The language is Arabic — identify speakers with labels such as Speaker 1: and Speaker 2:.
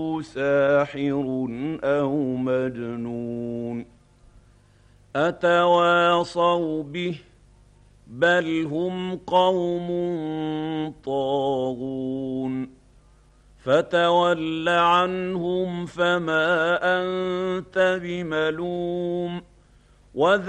Speaker 1: ساحر أو مجنون أتواصوا به بل هم قوم طاغون فتول عنهم فما أنت بملوم